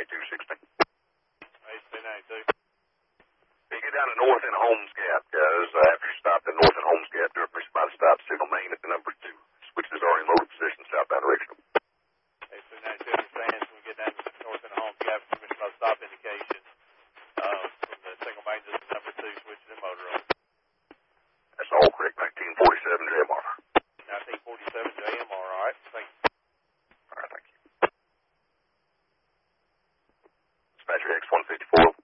9216. 8292. You get down to North and Holmes Gap, guys. After you stop at North and Holmes Gap, do a pre-spot stop signal main at the number 2. Switches are in loaded position, southbound direction. 8292 understands when we get down to North and Holmes Gap, permission by stop indication from the single main to the number 2, switching to motor on. That's all correct. 1947 JMR. 1947 JMR, all right. Thank you. All right, thank you. Dispatcher X154.